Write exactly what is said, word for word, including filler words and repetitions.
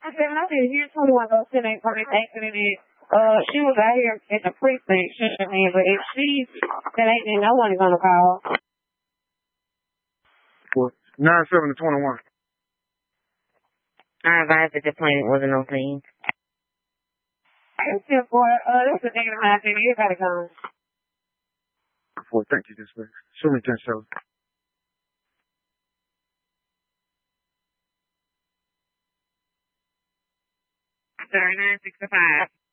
I said, when I did hear twenty-one go send a for this accident, uh, she was out here at the precinct, shooting me, but if she, that ain't, then no one is gonna call. nine seven to twenty-one. I advised that the planet wasn't on scene. It's still for, uh, that's the negative nine seven, everybody gone. Boy, thank you, dispatch. Show me ten seven. thirty-nine sixty-five.